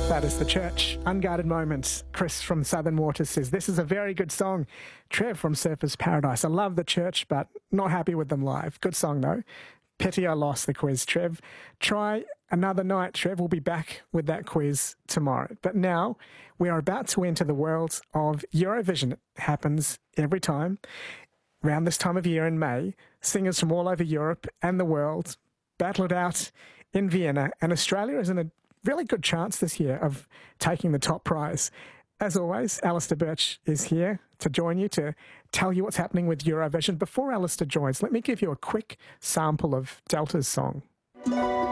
That is The Church. Unguarded Moments. Chris from Southern Waters says, this is a very good song. Trev from Surfers Paradise. I love The Church, but not happy with them live. Good song, though. Pity I lost the quiz, Trev. Try another night, Trev. We'll be back with that quiz tomorrow. But now we are about to enter the world of Eurovision. It happens every time. Around this time of year in May, singers from all over Europe and the world battle it out in Vienna, and Australia is in a really good chance this year of taking the top prize. As always, Alistair Birch is here to join you, to tell you what's happening with Eurovision. Before Alistair joins, let me give you a quick sample of Delta's song.